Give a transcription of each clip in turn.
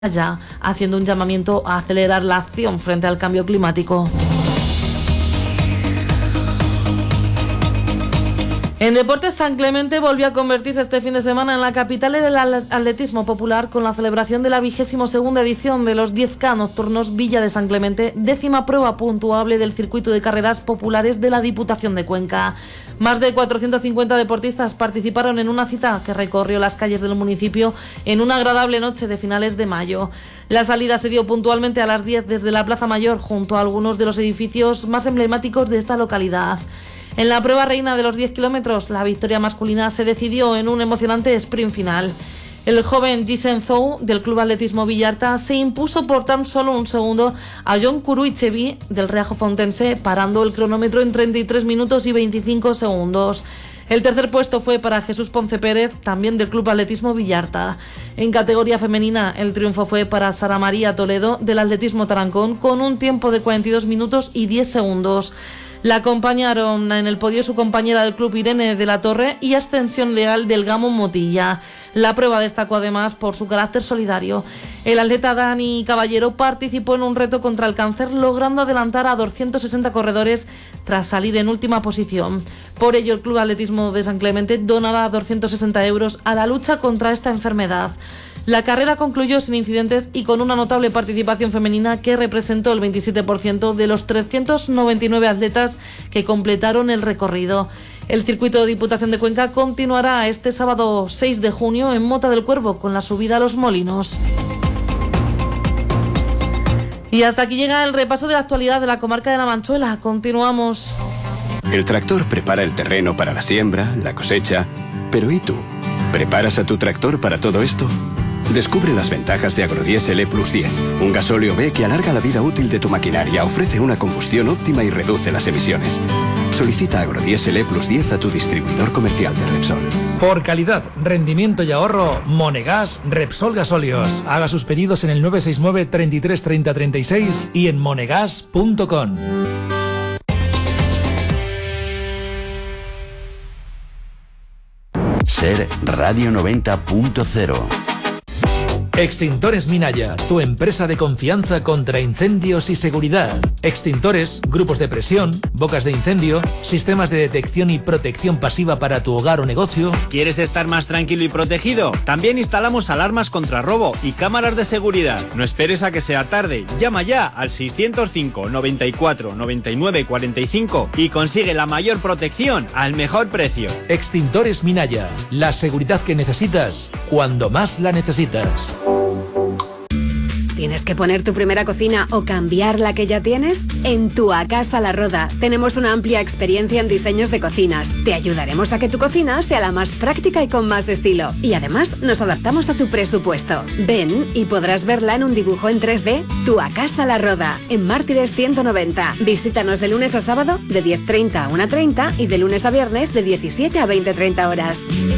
ya, haciendo un llamamiento a acelerar la acción frente al cambio climático. En deportes, San Clemente volvió a convertirse este fin de semana en la capital del atletismo popular con la celebración de la 22ª edición de los 10K nocturnos Villa de San Clemente, 10ª prueba puntuable del circuito de carreras populares de la Diputación de Cuenca. Más de 450 deportistas participaron en una cita que recorrió las calles del municipio en una agradable noche de finales de mayo. La salida se dio puntualmente a las 10 desde la Plaza Mayor, junto a algunos de los edificios más emblemáticos de esta localidad. En la prueba reina de los 10 kilómetros, la victoria masculina se decidió en un emocionante sprint final. El joven Jisen Zhou, del Club Atletismo Villarta, se impuso por tan solo un segundo a John Curuichevi, del Riajo Fontense, parando el cronómetro en 33 minutos y 25 segundos. El tercer puesto fue para Jesús Ponce Pérez, también del Club Atletismo Villarta. En categoría femenina, el triunfo fue para Sara María Toledo, del Atletismo Tarancón, con un tiempo de 42 minutos y 10 segundos. La acompañaron en el podio su compañera del club Irene de la Torre y Ascensión Leal del Gamo Motilla. La prueba destacó además por su carácter solidario. El atleta Dani Caballero participó en un reto contra el cáncer, logrando adelantar a 260 corredores tras salir en última posición. Por ello, el Club Atletismo de San Clemente donará 260 euros a la lucha contra esta enfermedad. La carrera concluyó sin incidentes y con una notable participación femenina que representó el 27% de los 399 atletas que completaron el recorrido. El circuito de Diputación de Cuenca continuará este sábado 6 de junio en Mota del Cuervo con la subida a Los Molinos. Y hasta aquí llega el repaso de la actualidad de la comarca de La Manchuela. Continuamos. El tractor prepara el terreno para la siembra, la cosecha. Pero ¿y tú? ¿Preparas a tu tractor para todo esto? Descubre las ventajas de Agrodiesel E+10, un gasóleo B que alarga la vida útil de tu maquinaria, ofrece una combustión óptima y reduce las emisiones. Solicita Agrodiesel E+10 a tu distribuidor comercial de Repsol. Por calidad, rendimiento y ahorro, Monegas Repsol Gasóleos. Haga sus pedidos en el 969 33 30 36 y en monegas.com. Ser Radio 90.0. Extintores Minaya, tu empresa de confianza contra incendios y seguridad. Extintores, grupos de presión, bocas de incendio, sistemas de detección y protección pasiva para tu hogar o negocio. ¿Quieres estar más tranquilo y protegido? También instalamos alarmas contra robo y cámaras de seguridad. No esperes a que sea tarde. Llama ya al 605 94 99 45 y consigue la mayor protección al mejor precio. Extintores Minaya, la seguridad que necesitas cuando más la necesitas. ¿Tienes que poner tu primera cocina o cambiar la que ya tienes? En Tuacasa La Roda tenemos una amplia experiencia en diseños de cocinas. Te ayudaremos a que tu cocina sea la más práctica y con más estilo. Y además nos adaptamos a tu presupuesto. Ven y podrás verla en un dibujo en 3D. Tuacasa La Roda, en Mártires 190. Visítanos de lunes a sábado de 10:30 a 1:30 y de lunes a viernes de 17 a 20:30 horas.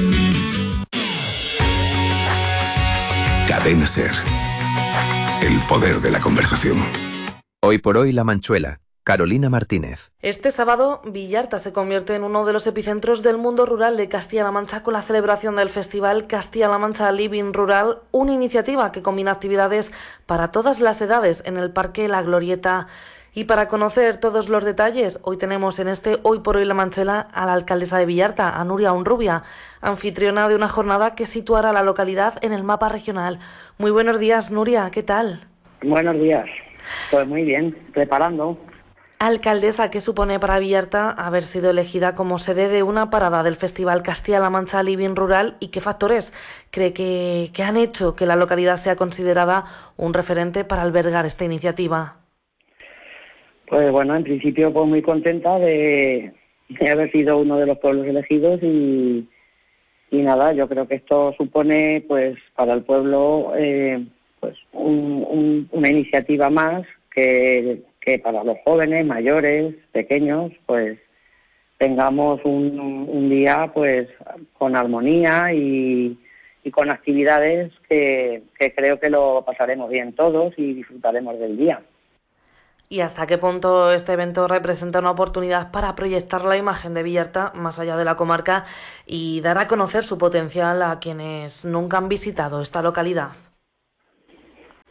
Cadena Ser. El poder de la conversación. Hoy por hoy La Manchuela. Carolina Martínez. Este sábado, Villarta se convierte en uno de los epicentros del mundo rural de Castilla-La Mancha con la celebración del Festival Castilla-La Mancha Living Rural, una iniciativa que combina actividades para todas las edades en el Parque La Glorieta. Y para conocer todos los detalles, hoy tenemos en este Hoy por hoy La Manchuela a la alcaldesa de Villarta, a Nuria Honrubia, anfitriona de una jornada que situará la localidad en el mapa regional. Muy buenos días, Nuria, ¿qué tal? Buenos días, pues muy bien, preparando. Alcaldesa, ¿qué supone para Villarta haber sido elegida como sede de una parada del Festival Castilla-La Mancha Living Rural y qué factores cree que han hecho que la localidad sea considerada un referente para albergar esta iniciativa? Pues bueno, en principio pues muy contenta de haber sido uno de los pueblos elegidos y nada, yo creo que esto supone pues para el pueblo pues una iniciativa más que para los jóvenes, mayores, pequeños, pues tengamos un día pues con armonía y con actividades que creo que lo pasaremos bien todos y disfrutaremos del día. ¿Y hasta qué punto este evento representa una oportunidad para proyectar la imagen de Villarta más allá de la comarca y dar a conocer su potencial a quienes nunca han visitado esta localidad?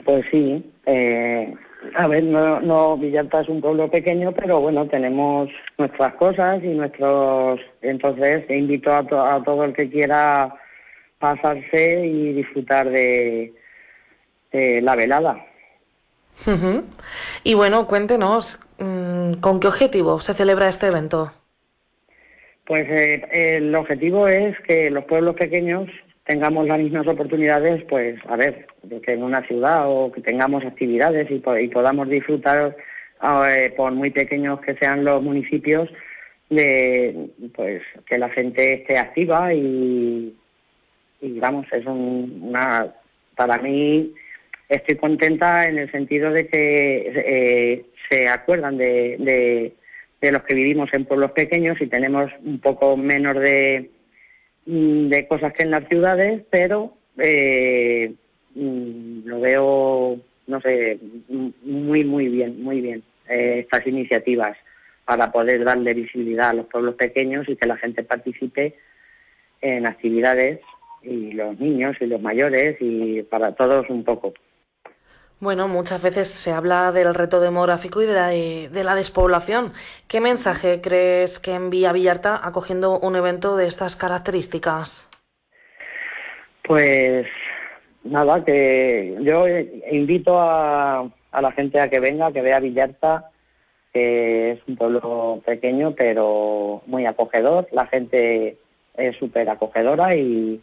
Pues sí, a ver, no, Villalta es un pueblo pequeño, pero bueno, tenemos nuestras cosas y entonces invito a todo el que quiera pasarse y disfrutar de la velada. Uh-huh. Y bueno, cuéntenos, ¿con qué objetivo se celebra este evento? Pues el objetivo es que los pueblos pequeños tengamos las mismas oportunidades, pues a ver, de que en una ciudad, o que tengamos actividades y podamos disfrutar, por muy pequeños que sean los municipios, de pues que la gente esté activa y vamos, es para mí estoy contenta en el sentido de que se acuerdan de los que vivimos en pueblos pequeños y tenemos un poco menos de cosas que en las ciudades, pero lo veo, no sé, muy bien estas iniciativas para poder darle visibilidad a los pueblos pequeños y que la gente participe en actividades, y los niños y los mayores, y para todos un poco. Bueno, muchas veces se habla del reto demográfico y de la despoblación. ¿Qué mensaje crees que envía Villalta acogiendo un evento de estas características? Pues nada, que yo invito a la gente a que venga, que vea Villalta, que es un pueblo pequeño pero muy acogedor. La gente es súper acogedora y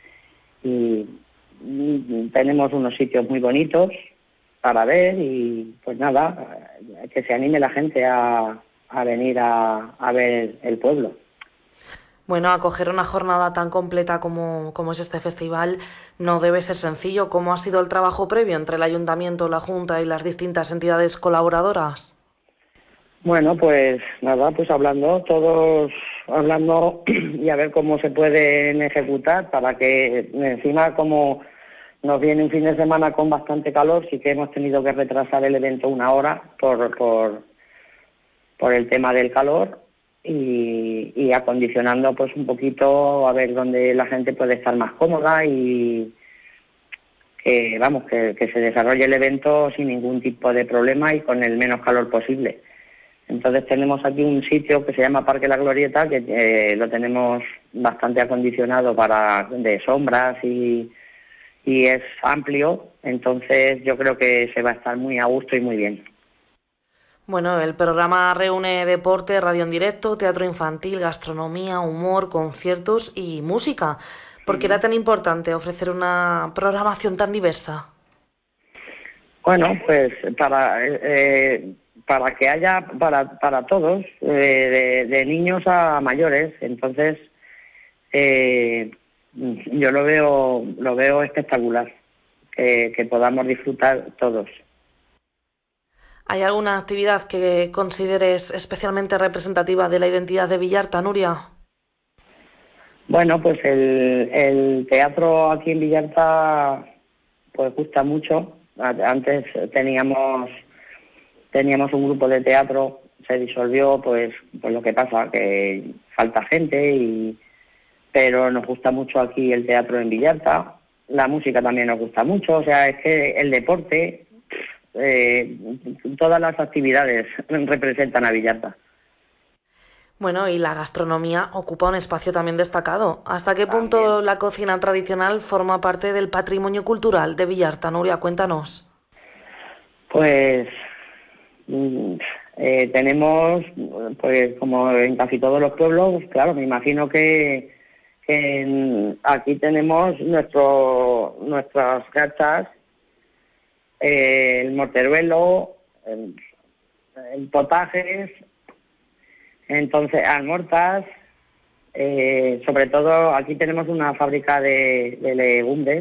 tenemos unos sitios muy bonitos para ver, y pues nada, que se anime la gente a venir a ver el pueblo. Bueno, acoger una jornada tan completa como es este festival no debe ser sencillo. ¿Cómo ha sido el trabajo previo entre el Ayuntamiento, la Junta y las distintas entidades colaboradoras? Bueno, pues nada, pues hablando y a ver cómo se pueden ejecutar, para que encima, como nos viene un fin de semana con bastante calor, sí que hemos tenido que retrasar el evento 1 hora por el tema del calor, y acondicionando pues un poquito a ver dónde la gente puede estar más cómoda y que se desarrolle el evento sin ningún tipo de problema y con el menos calor posible. Entonces tenemos aquí un sitio que se llama Parque La Glorieta, que lo tenemos bastante acondicionado de sombras y es amplio, entonces yo creo que se va a estar muy a gusto y muy bien. Bueno, el programa reúne deporte, radio en directo, teatro infantil, gastronomía, humor, conciertos y música. ¿Por qué era tan importante ofrecer una programación tan diversa? Bueno, pues para que haya para todos, de niños a mayores. Entonces, yo lo veo espectacular, que podamos disfrutar todos. ¿Hay alguna actividad que consideres especialmente representativa de la identidad de Villalta, Nuria? Bueno, pues el teatro aquí en Villalta pues gusta mucho. Antes teníamos un grupo de teatro, se disolvió, pues lo que pasa, que falta gente, pero nos gusta mucho aquí el teatro en Villalta. La música también nos gusta mucho, o sea, es que el deporte, todas las actividades representan a Villalta. Bueno, y la gastronomía ocupa un espacio también destacado. ¿Hasta qué punto la cocina tradicional forma parte del patrimonio cultural de Villalta, Nuria? Cuéntanos. Pues tenemos, pues como en casi todos los pueblos, claro, me imagino que aquí tenemos nuestras gachas, el morteruelo, el potajes, entonces almortas, sobre todo aquí tenemos una fábrica de legumbres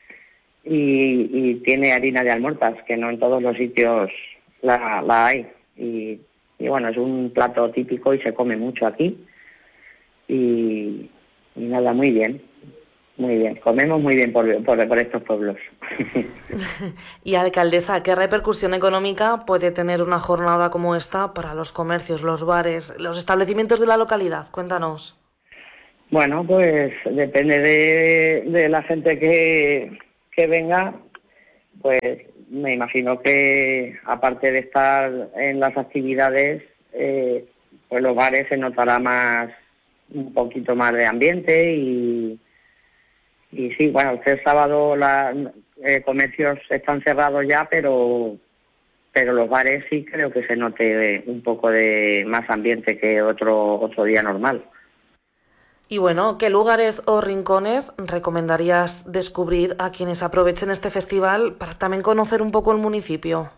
y tiene harina de almortas, que no en todos los sitios la hay, y bueno, es un plato típico y se come mucho aquí, y nada, muy bien, comemos muy bien por estos pueblos. Y alcaldesa, ¿qué repercusión económica puede tener una jornada como esta para los comercios, los bares, los establecimientos de la localidad? Cuéntanos. Bueno, pues depende de la gente que venga, pues me imagino que aparte de estar en las actividades, pues los bares se notará un poquito más de ambiente y sí, bueno, este sábado comercios están cerrados ya, pero los bares sí creo que se note un poco de más ambiente que otro día normal. Y bueno, ¿qué lugares o rincones recomendarías descubrir a quienes aprovechen este festival para también conocer un poco el municipio?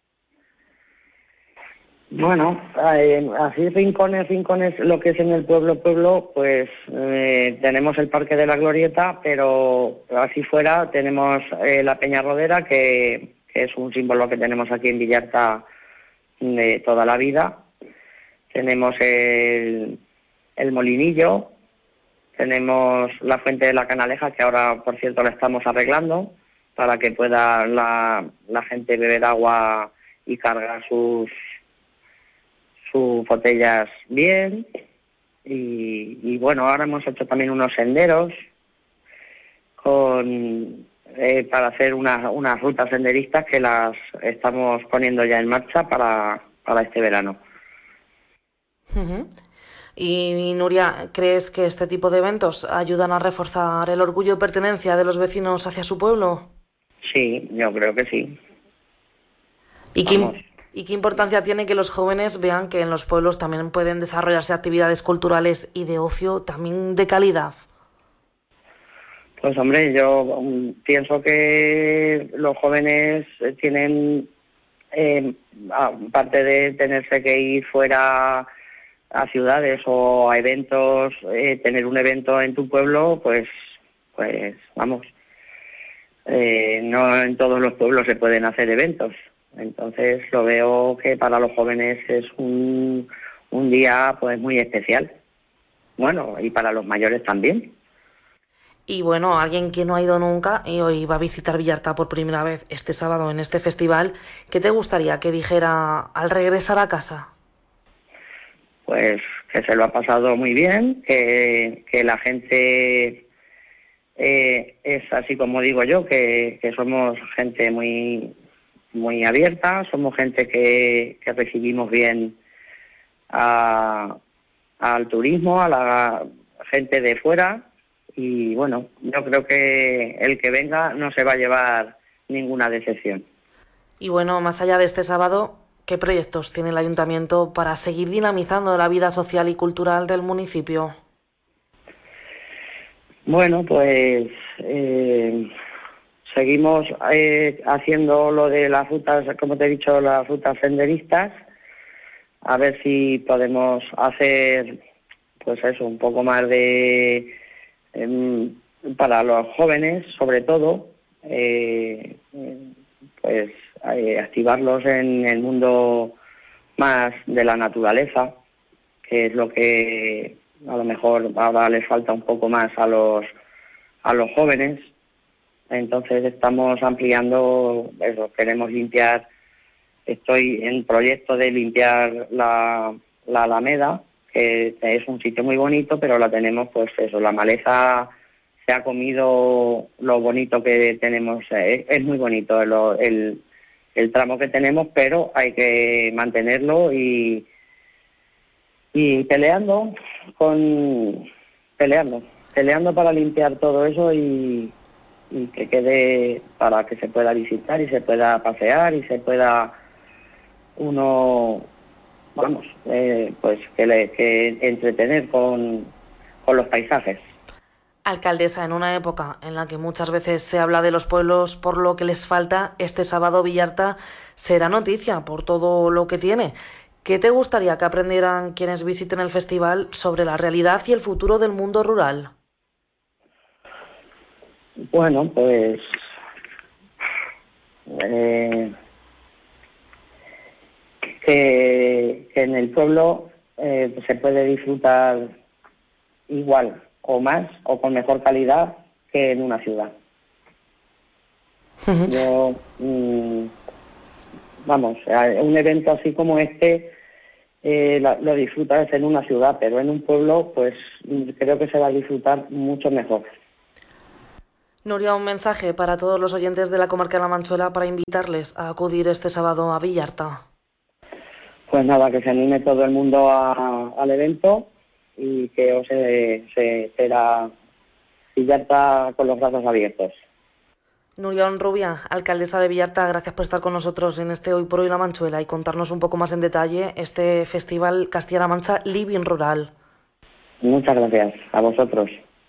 Bueno, así rincones, lo que es en el pueblo, pues tenemos el Parque de la Glorieta, pero así fuera tenemos la Peña Rodera, que es un símbolo que tenemos aquí en Villarta de toda la vida. Tenemos el Molinillo, tenemos la Fuente de la Canaleja, que ahora, por cierto, la estamos arreglando para que pueda la gente beber agua y cargar sus botellas bien. Y bueno, ahora hemos hecho también unos senderos para hacer unas rutas senderistas que las estamos poniendo ya en marcha para este verano. Uh-huh. Y Nuria, ¿crees que este tipo de eventos ayudan a reforzar el orgullo y pertenencia de los vecinos hacia su pueblo? Sí, yo creo que sí. ¿Y qué importancia tiene que los jóvenes vean que en los pueblos también pueden desarrollarse actividades culturales y de ocio también de calidad? Pues hombre, yo pienso que los jóvenes tienen, aparte de tenerse que ir fuera a ciudades o a eventos, tener un evento en tu pueblo, pues vamos, no en todos los pueblos se pueden hacer eventos. Entonces lo veo que para los jóvenes es un día pues muy especial. Bueno, y para los mayores también. Y bueno, alguien que no ha ido nunca y hoy va a visitar Villarta por primera vez este sábado en este festival, ¿qué te gustaría que dijera al regresar a casa? Pues que se lo ha pasado muy bien, que la gente es así como digo yo, que somos gente muy abierta, somos gente que recibimos bien al turismo, a la gente de fuera. Y bueno, yo creo que el que venga no se va a llevar ninguna decepción. Y bueno, más allá de este sábado, ¿qué proyectos tiene el Ayuntamiento para seguir dinamizando la vida social y cultural del municipio? Bueno, pues seguimos haciendo lo de las rutas, como te he dicho, las rutas senderistas, a ver si podemos hacer, pues eso, un poco más de para los jóvenes, sobre todo, pues activarlos en el mundo más de la naturaleza, que es lo que a lo mejor ahora les falta un poco más a los jóvenes. Entonces estamos ampliando eso, queremos limpiar, estoy en proyecto de limpiar la Alameda, que es un sitio muy bonito, pero la tenemos, pues eso, la maleza se ha comido lo bonito que tenemos, es muy bonito el tramo que tenemos, pero hay que mantenerlo y peleando para limpiar todo eso y que quede para que se pueda visitar y se pueda pasear y se pueda uno, vamos, pues que entretener con los paisajes. Alcaldesa, en una época en la que muchas veces se habla de los pueblos por lo que les falta, este sábado Villarta será noticia por todo lo que tiene. ¿Qué te gustaría que aprendieran quienes visiten el festival sobre la realidad y el futuro del mundo rural? Bueno, pues que en el pueblo se puede disfrutar igual o más o con mejor calidad que en una ciudad. Uh-huh. Yo, vamos, un evento así como este lo disfrutas en una ciudad, pero en un pueblo pues creo que se va a disfrutar mucho mejor. Nuria, un mensaje para todos los oyentes de la comarca de La Manchuela para invitarles a acudir este sábado a Villarta. Pues nada, que se anime todo el mundo al evento y que os se espera Villarta con los brazos abiertos. Nuria Onrubia, alcaldesa de Villarta, gracias por estar con nosotros en este Hoy por Hoy La Manchuela y contarnos un poco más en detalle este festival Castilla-La Mancha Living Rural. Muchas gracias a vosotros.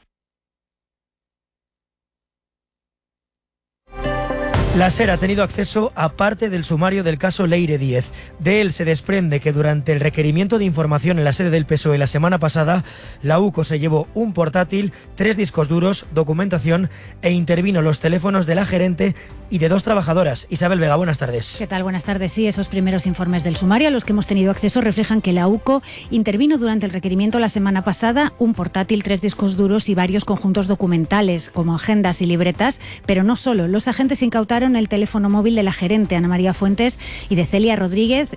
La SER ha tenido acceso a parte del sumario del caso Leire Díez. De él se desprende que durante el requerimiento de información en la sede del PSOE la semana pasada, la UCO se llevó un portátil, 3 discos duros, documentación e intervino los teléfonos de la gerente y de 2 trabajadoras. Isabel Vega, buenas tardes. ¿Qué tal? Buenas tardes. Sí, esos primeros informes del sumario a los que hemos tenido acceso reflejan que la UCO intervino durante el requerimiento la semana pasada un portátil, 3 discos duros y varios conjuntos documentales, como agendas y libretas, pero no solo. Los agentes incautaron el teléfono móvil de la gerente Ana María Fuentes y de Celia Rodríguez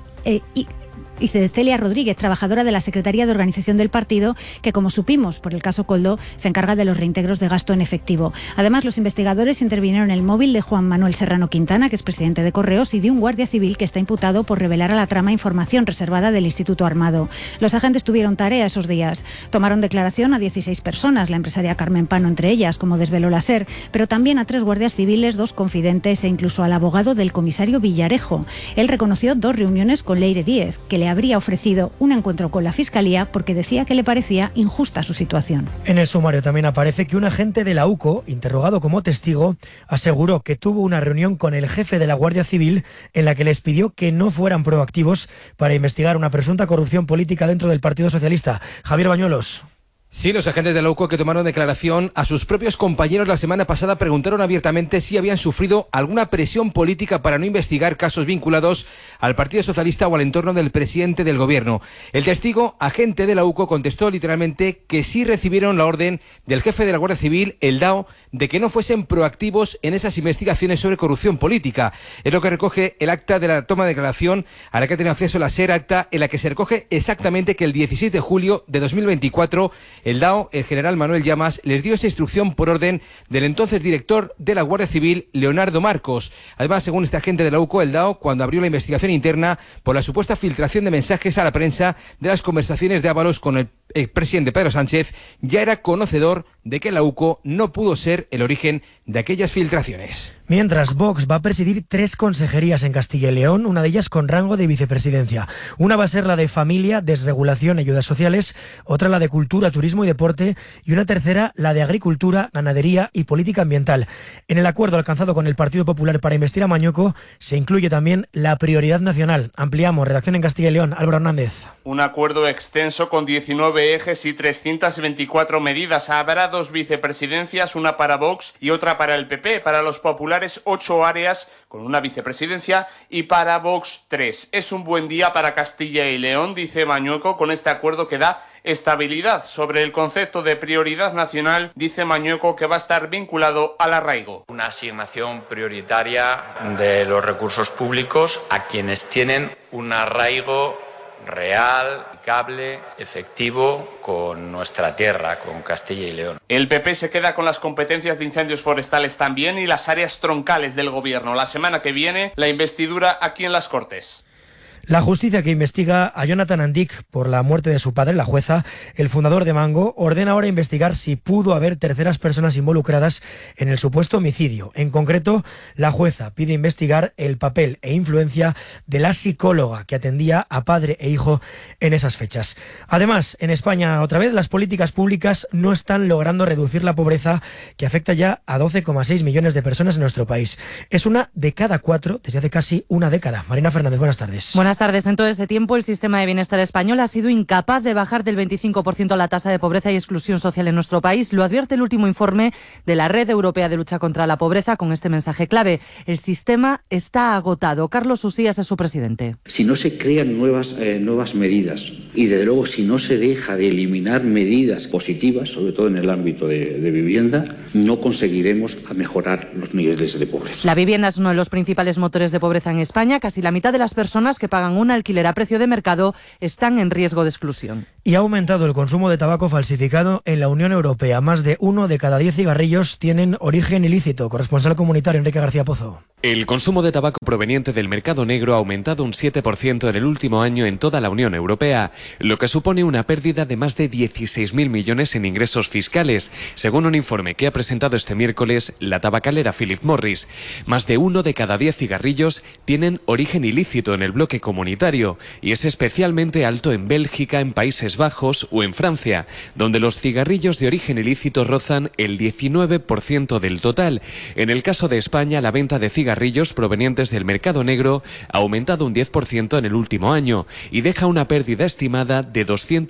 trabajadora de la Secretaría de Organización del partido, que, como supimos por el caso Koldo, se encarga de los reintegros de gasto en efectivo. Además, los investigadores intervinieron en el móvil de Juan Manuel Serrano Quintana, que es presidente de Correos, y de un guardia civil que está imputado por revelar a la trama información reservada del Instituto Armado. Los agentes tuvieron tarea esos días. Tomaron declaración a 16 personas, la empresaria Carmen Pano entre ellas, como desveló la SER, pero también a 3 guardias civiles, 2 confidentes e incluso al abogado del comisario Villarejo. Él reconoció 2 reuniones con Leire Díez, que le habría ofrecido un encuentro con la Fiscalía porque decía que le parecía injusta su situación. En el sumario también aparece que un agente de la UCO, interrogado como testigo, aseguró que tuvo una reunión con el jefe de la Guardia Civil en la que les pidió que no fueran proactivos para investigar una presunta corrupción política dentro del Partido Socialista. Javier Bañuelos. Sí, los agentes de la UCO que tomaron declaración a sus propios compañeros la semana pasada preguntaron abiertamente si habían sufrido alguna presión política para no investigar casos vinculados al Partido Socialista o al entorno del presidente del gobierno. El testigo, agente de la UCO, contestó literalmente que sí recibieron la orden del jefe de la Guardia Civil, el DAO, de que no fuesen proactivos en esas investigaciones sobre corrupción política. Es lo que recoge el acta de la toma de declaración a la que ha tenido acceso la SER, acta en la que se recoge exactamente que el 16 de julio de 2024 el DAO, el general Manuel Llamas, les dio esa instrucción por orden del entonces director de la Guardia Civil, Leonardo Marcos. Además, según este agente de la UCO, el DAO, cuando abrió la investigación interna por la supuesta filtración de mensajes a la prensa de las conversaciones de Ábalos con el expresidente Pedro Sánchez, ya era conocedor de que la UCO no pudo ser el origen de aquellas filtraciones. Mientras, Vox va a presidir 3 consejerías en Castilla y León, una de ellas con rango de vicepresidencia. Una va a ser la de Familia, Desregulación y Ayudas Sociales, otra la de Cultura, Turismo y Deporte y una tercera la de Agricultura, Ganadería y Política Ambiental. En el acuerdo alcanzado con el Partido Popular para investir a Mañueco se incluye también la prioridad nacional. Ampliamos, redacción en Castilla y León, Álvaro Hernández. Un acuerdo extenso con 19 ejes y 324 medidas. Habrá 2 vicepresidencias, una para Vox y otra para el PP. Para los populares 8 áreas con una vicepresidencia y para Vox 3. Es un buen día para Castilla y León, dice Mañueco, con este acuerdo que da estabilidad. Sobre el concepto de prioridad nacional, dice Mañueco que va a estar vinculado al arraigo. Una asignación prioritaria de los recursos públicos a quienes tienen un arraigo real, aplicable, efectivo con nuestra tierra, con Castilla y León. El PP se queda con las competencias de incendios forestales también y las áreas troncales del gobierno. La semana que viene, la investidura aquí en las Cortes. La justicia que investiga a Jonathan Andic por la muerte de su padre, la jueza, el fundador de Mango, ordena ahora investigar si pudo haber terceras personas involucradas en el supuesto homicidio. En concreto, la jueza pide investigar el papel e influencia de la psicóloga que atendía a padre e hijo en esas fechas. Además, en España, otra vez, las políticas públicas no están logrando reducir la pobreza que afecta ya a 12,6 millones de personas en nuestro país. Es una de cada 4 desde hace casi una década. Marina Fernández, buenas tardes. Buenas tardes. En todo ese tiempo, el sistema de bienestar español ha sido incapaz de bajar del 25% la tasa de pobreza y exclusión social en nuestro país. Lo advierte el último informe de la Red Europea de Lucha contra la Pobreza con este mensaje clave. El sistema está agotado. Carlos Usías es su presidente. Si no se crean nuevas medidas y, desde luego, si no se deja de eliminar medidas positivas, sobre todo en el ámbito de vivienda, no conseguiremos mejorar los niveles de pobreza. La vivienda es uno de los principales motores de pobreza en España. Casi la mitad de las personas que pagan un alquiler a precio de mercado están en riesgo de exclusión. Y ha aumentado el consumo de tabaco falsificado en la Unión Europea. Más de 1 de cada 10 cigarrillos tienen origen ilícito. Corresponsal comunitario Enrique García Pozo. El consumo de tabaco proveniente del mercado negro ha aumentado un 7% en el último año en toda la Unión Europea, lo que supone una pérdida de más de 16.000 millones en ingresos fiscales, según un informe que ha presentado este miércoles la tabacalera Philip Morris. Más de 1 de cada 10 cigarrillos tienen origen ilícito en el bloque comunitario y es especialmente alto en Bélgica, en Países Bajos o en Francia, donde los cigarrillos de origen ilícito rozan el 19% del total. En el caso de España, la venta de cigarrillos provenientes del mercado negro ha aumentado un 10% en el último año y deja una pérdida estimada de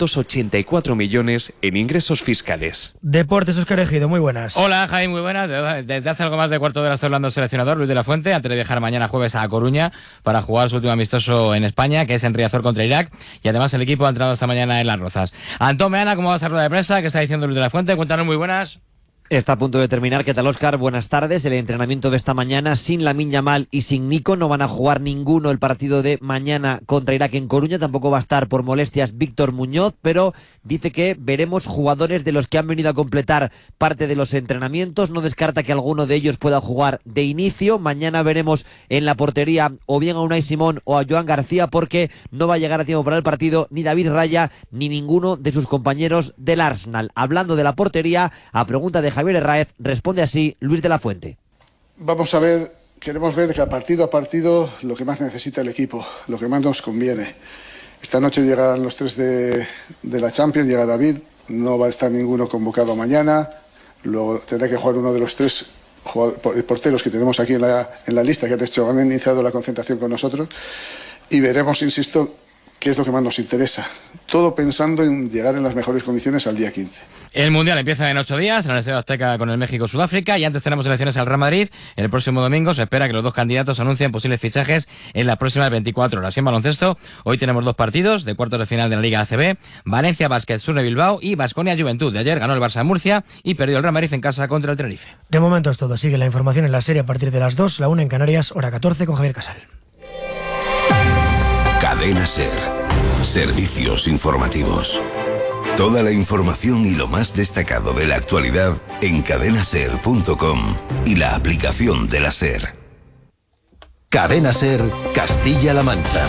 284 millones en ingresos fiscales. Deportes, Óscar Ejido, muy buenas. Hola, Jaime, muy buenas. Desde hace algo más de cuarto de hora está hablando el seleccionador Luis de la Fuente, antes de viajar mañana jueves a Coruña para jugar su último amistoso en España, que es en Riazor contra Irak, y además el equipo ha entrenado esta mañana en Las Rozas. Antón Meana, ¿cómo va esa rueda de prensa? ¿Qué está diciendo Luis de la Fuente? Cuéntanos, muy buenas. Está a punto de terminar. ¿Qué tal, Óscar? Buenas tardes. El entrenamiento de esta mañana sin Lamine Yamal y sin Nico. No van a jugar ninguno el partido de mañana contra Irak en Coruña. Tampoco va a estar por molestias Víctor Muñoz, pero dice que veremos jugadores de los que han venido a completar parte de los entrenamientos. No descarta que alguno de ellos pueda jugar de inicio. Mañana veremos en la portería o bien a Unai Simón o a Joan García, porque no va a llegar a tiempo para el partido ni David Raya ni ninguno de sus compañeros del Arsenal. Hablando de la portería, a pregunta de Javier Herráez, responde así Luis de la Fuente. Vamos a ver, queremos ver que partido a partido lo que más necesita el equipo, lo que más nos conviene. Esta noche llegan los 3 de la Champions, llega David, no va a estar ninguno convocado mañana, luego tendrá que jugar uno de los 3 porteros que tenemos aquí en la lista, que han iniciado la concentración con nosotros, y veremos, insisto, qué es lo que más nos interesa. Todo pensando en llegar en las mejores condiciones al día 15. El Mundial empieza en 8 días en el Estadio Azteca con el México-Sudáfrica, y antes tenemos elecciones al Real Madrid. El próximo domingo se espera que los dos candidatos anuncien posibles fichajes en las próximas 24 horas. Y en baloncesto, hoy tenemos 2 partidos de cuartos de final de la Liga ACB: Valencia Basket Sur de Bilbao y Baskonia Juventud. De ayer ganó el Barça en Murcia y perdió el Real Madrid en casa contra el Tenerife. De momento es todo. Sigue la información en la serie a partir de las 2, la 1 en Canarias, hora 14 con Javier Casal. Cadena SER. Servicios informativos. Toda la información y lo más destacado de la actualidad en cadenaser.com y la aplicación de la SER. Cadena SER, Castilla-La Mancha.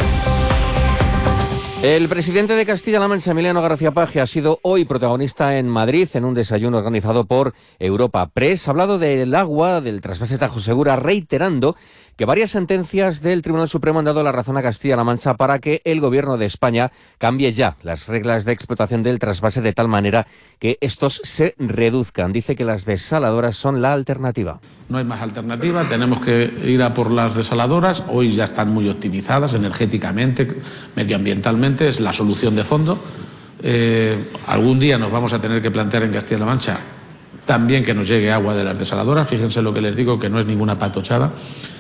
El presidente de Castilla-La Mancha, Emiliano García Paje, ha sido hoy protagonista en Madrid en un desayuno organizado por Europa Press. Ha hablado del agua, del trasvase Tajo Segura, reiterando que varias sentencias del Tribunal Supremo han dado la razón a Castilla-La Mancha para que el Gobierno de España cambie ya las reglas de explotación del trasvase de tal manera que estos se reduzcan. Dice que las desaladoras son la alternativa. No hay más alternativa, tenemos que ir a por las desaladoras. Hoy ya están muy optimizadas energéticamente, medioambientalmente, es la solución de fondo. Algún día nos vamos a tener que plantear en Castilla-La Mancha también que nos llegue agua de las desaladoras. Fíjense lo que les digo, que no es ninguna patochada.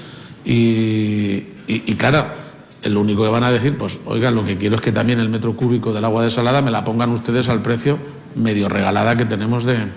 Y claro, lo único que van a decir, pues oigan, lo que quiero es que también el metro cúbico del agua desalada me la pongan ustedes al precio medio regalada que tenemos del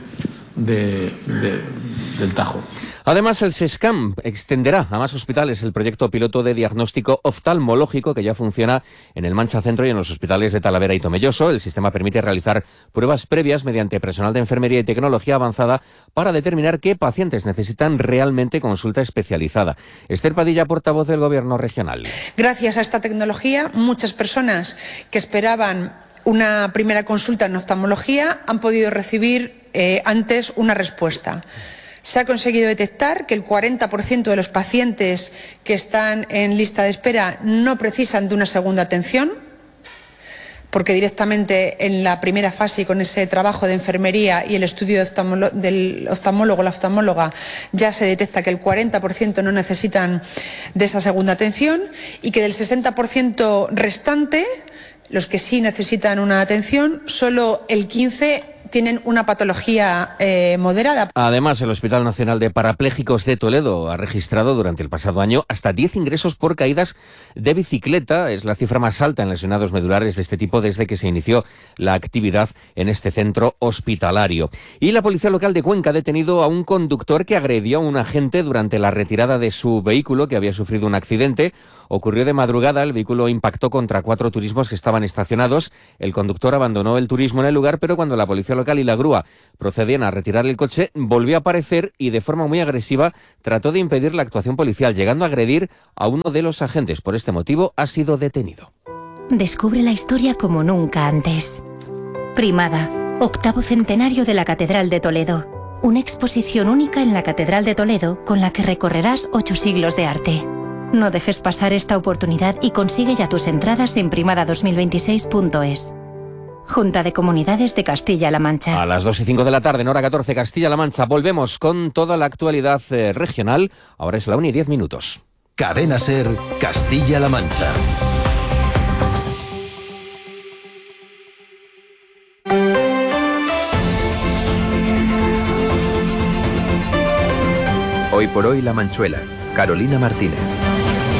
Tajo. Además, el SESCAM extenderá a más hospitales el proyecto piloto de diagnóstico oftalmológico que ya funciona en el Mancha Centro y en los hospitales de Talavera y Tomelloso. El sistema permite realizar pruebas previas mediante personal de enfermería y tecnología avanzada para determinar qué pacientes necesitan realmente consulta especializada. Esther Padilla, portavoz del Gobierno regional. Gracias a esta tecnología, muchas personas que esperaban una primera consulta en oftalmología han podido recibir antes una respuesta. Se ha conseguido detectar que el 40% de los pacientes que están en lista de espera no precisan de una segunda atención, porque directamente en la primera fase y con ese trabajo de enfermería y el estudio del oftalmólogo o la oftalmóloga ya se detecta que el 40% no necesitan de esa segunda atención, y que del 60% restante, los que sí necesitan una atención, solo el 15% tienen una patología moderada. Además, el Hospital Nacional de Parapléjicos de Toledo ha registrado durante el pasado año hasta 10 ingresos por caídas de bicicleta. Es la cifra más alta en lesionados medulares de este tipo desde que se inició la actividad en este centro hospitalario. Y la policía local de Cuenca ha detenido a un conductor que agredió a un agente durante la retirada de su vehículo, que había sufrido un accidente. Ocurrió de madrugada, el vehículo impactó contra 4 turismos que estaban estacionados. El conductor abandonó el turismo en el lugar, pero cuando la policía local y la grúa procedían a retirar el coche, volvió a aparecer y de forma muy agresiva trató de impedir la actuación policial, llegando a agredir a uno de los agentes. Por este motivo ha sido detenido. Descubre la historia como nunca antes. Primada, 8º centenario de la Catedral de Toledo. Una exposición única en la Catedral de Toledo con la que recorrerás 8 siglos de arte. No dejes pasar esta oportunidad y consigue ya tus entradas en primada2026.es. Junta de Comunidades de Castilla-La Mancha. A las 2:05 de la tarde, en hora 14, Castilla-La Mancha. Volvemos con toda la actualidad regional. Ahora es la 1:10. Cadena SER, Castilla-La Mancha. Hoy por hoy La Manchuela. Carolina Martínez.